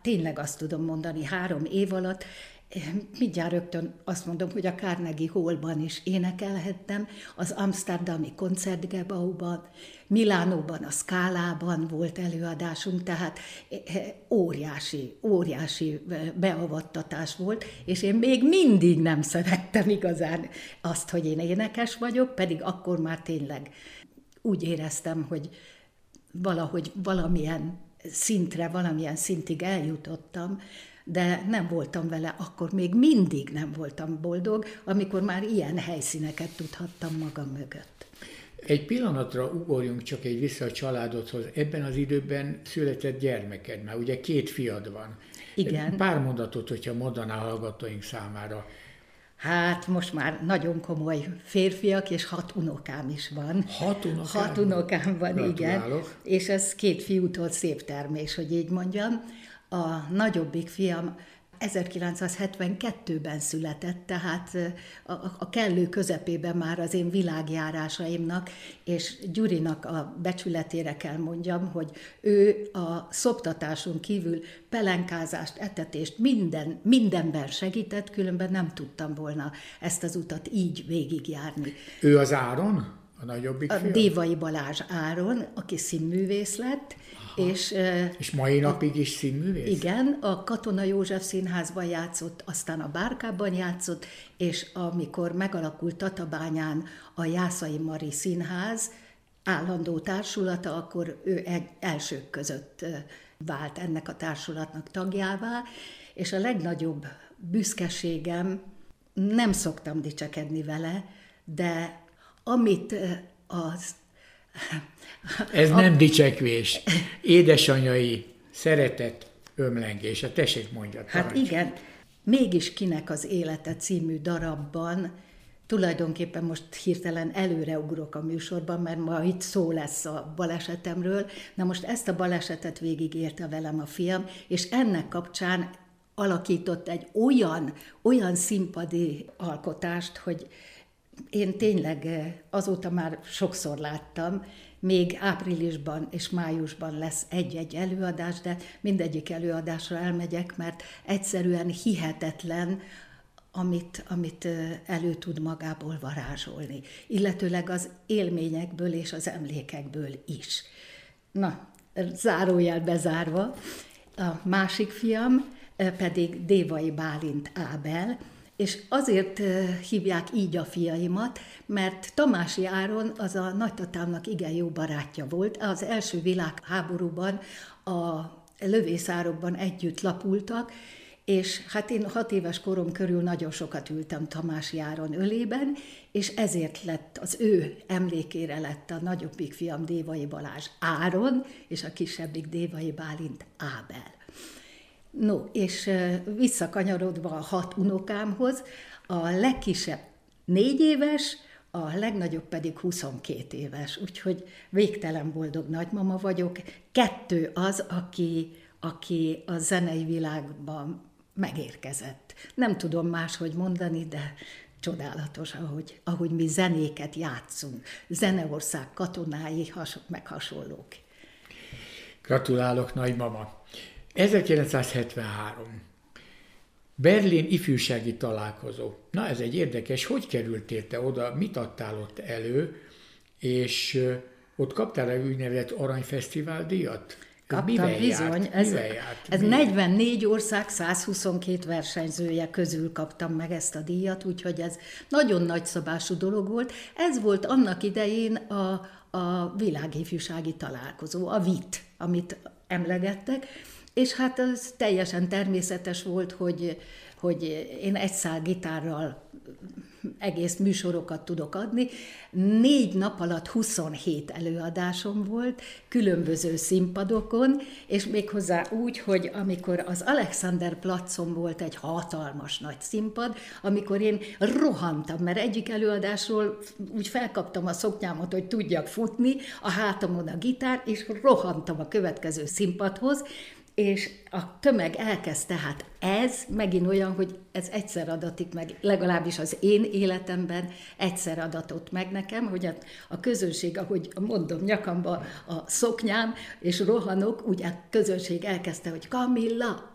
tényleg azt tudom mondani, 3 év alatt, mindjárt rögtön azt mondom, hogy a Carnegie Hallban is énekelhettem, az amsterdami Koncertgebouwban, Milánóban, a Scalában volt előadásunk, tehát óriási beavattatás volt, és én még mindig nem szerettem igazán azt, hogy én énekes vagyok, pedig akkor már tényleg úgy éreztem, hogy valahogy valamilyen szintig eljutottam, de nem voltam vele, akkor még mindig nem voltam boldog, amikor már ilyen helyszíneket tudhattam magam mögött. Egy pillanatra ugorjunk csak vissza a családodhoz. Ebben az időben született gyermeked, mert ugye 2 fiad van. Igen. Pár mondatot, hogyha mondanál hallgatóink számára. Hát most már nagyon komoly férfiak, és 6 unokám is van. 6 unokám? 6 unokám van, Gratulálok. igen. És ez 2 fiútól szép termés, hogy így mondjam. A nagyobbik fiam 1972-ben született, tehát a kellő közepében már az én világjárásaimnak, és Gyurinak a becsületére kell mondjam, hogy ő a szoptatáson kívül pelenkázást, etetést, mindenben segített, különben nem tudtam volna ezt az utat így végigjárni. Ő az Áron? A nagyobbik fia? A Dévai Balázs Áron, aki színművész lett, és mai napig is színművész? Igen, a Katona József Színházban játszott, aztán a Bárkában játszott, és amikor megalakult Tatabányán a Jászai Mari Színház állandó társulata, akkor ő elsők között vált ennek a társulatnak tagjává, és a legnagyobb büszkeségem, nem szoktam dicsekedni vele, de amit Ez nem dicsekvés, édesanyai szeretet ömlengése. Tessék, mondjad. Hát igen, Mégis kinek az élete című darabban, tulajdonképpen most hirtelen előreugrok a műsorban, mert ma itt szó lesz a balesetemről. Na most ezt a balesetet végigérte velem a fiam, és ennek kapcsán alakított egy olyan színpadi alkotást, hogy én tényleg azóta már sokszor láttam, még áprilisban és májusban lesz egy-egy előadás, de mindegyik előadásra elmegyek, mert egyszerűen hihetetlen, amit elő tud magából varázsolni, illetőleg az élményekből és az emlékekből is. Na, zárójel bezárva, a másik fiam pedig Dévai Bálint Ábel, és azért hívják így a fiaimat, mert Tamási Áron az a nagytatámnak igen jó barátja volt. Az első világháborúban a lövészárokban együtt lapultak, és hát én 6 éves korom körül nagyon sokat ültem Tamási Áron ölében, és ezért lett, az ő emlékére lett a nagyobbik fiam Dévai Balázs Áron, és a kisebbik Dévai Bálint Ábel. No, és visszakanyarodva a 6 unokámhoz, a legkisebb 4 éves, a legnagyobb pedig 22 éves, úgyhogy végtelen boldog nagymama vagyok. 2 az, aki a zenei világban megérkezett. Nem tudom máshogy mondani, de csodálatos, ahogy mi zenéket játszunk. Zeneország katonái, meg hasonlók. Gratulálok, nagymama! 1973. Berlin ifjúsági találkozó. Na, ez egy érdekes. Hogy kerültél te oda, mit adtál ott elő, és ott kaptál egy úgynevezett Aranyfesztivál díjat? Kaptam, bizony. Ez 44 ország 122 versenyzője közül kaptam meg ezt a díjat, úgyhogy ez nagyon nagyszabású dolog volt. Ez volt annak idején a világifjúsági találkozó, a VIT, amit emlegettek, és hát ez teljesen természetes volt, hogy én egy szál gitárral egész műsorokat tudok adni. 4 nap alatt 27 előadásom volt, különböző színpadokon, és méghozzá úgy, hogy amikor az Alexanderplatzon volt egy hatalmas nagy színpad, amikor én rohantam, mert egyik előadásról úgy felkaptam a szoknyámat, hogy tudjak futni, a hátamon a gitár, és rohantam a következő színpadhoz, és a tömeg elkezdte, hát ez megint olyan, hogy ez egyszer adatik meg, legalábbis az én életemben egyszer adatott meg nekem, hogy a közönség, ahogy mondom, nyakamba a szoknyám, és rohanok, úgy a közönség elkezdte, hogy Kamilla,